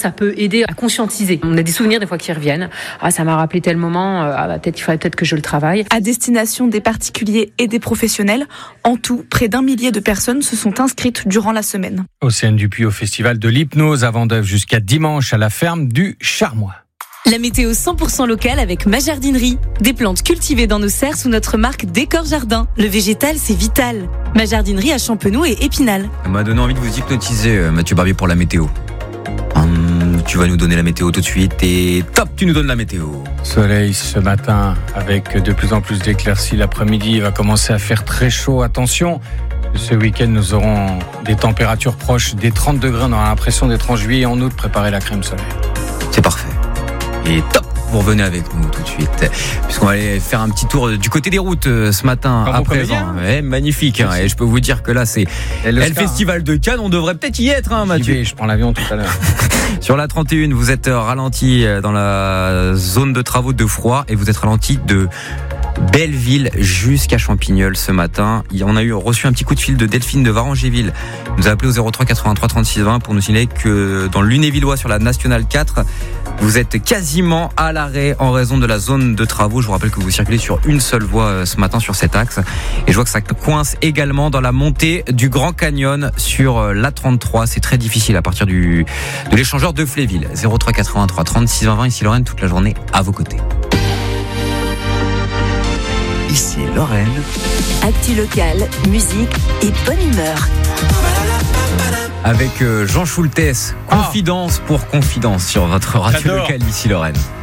ça peut aider à conscientiser. On a des souvenirs des fois qui reviennent. Ah, ça m'a rappelé tel moment, il faudrait peut-être que je le travaille. À destination des particuliers et des professionnels, en tout, près d'1 millier de personnes se sont inscrites durant la semaine. Océane Dupuis au Festival de l'Hypnose à Vendœuvre jusqu'à dimanche à la ferme du Charmois. La météo 100% locale avec ma jardinerie. Des plantes cultivées dans nos serres sous notre marque Décor Jardin. Le végétal, c'est vital. Ma jardinerie à Champenoux et Épinal. Ça m'a donné envie de vous hypnotiser, Mathieu Barbier, pour la météo. Tu vas nous donner la météo tout de suite et top, tu nous donnes la météo. Soleil ce matin avec de plus en plus d'éclaircies. L'après-midi, il va commencer à faire très chaud. Attention, ce week-end, nous aurons des températures proches des 30 degrés. On aura l'impression d'être en juillet et en août. Préparez la crème solaire. C'est parfait. Et top, vous revenez avec nous tout de suite, puisqu'on va aller faire un petit tour du côté des routes ce matin à présent. Magnifique, hein, et je peux vous dire que là c'est le Festival de Cannes, on devrait peut-être y être, Mathieu. Je prends l'avion tout à l'heure. Sur la 31, vous êtes ralenti dans la zone de travaux de Froid et vous êtes ralenti de Belleville jusqu'à Champignol ce matin. On a reçu un petit coup de fil de Delphine de Varangéville. Nous a appelé au 03 83 36 20 pour nous signaler que dans le Lunévillois sur la Nationale 4, vous êtes quasiment à l'arrêt en raison de la zone de travaux. Je vous rappelle que vous circulez sur une seule voie ce matin sur cet axe. Et je vois que ça coince également dans la montée du Grand Canyon sur l'A33. C'est très difficile à partir de l'échangeur de Fléville. 03 83 36 20 ici Lorraine, toute la journée à vos côtés. Ici Lorraine. Actu local, musique et bonne humeur. Avec Jean Schultes, confidence pour confidence sur votre radio locale ici Lorraine.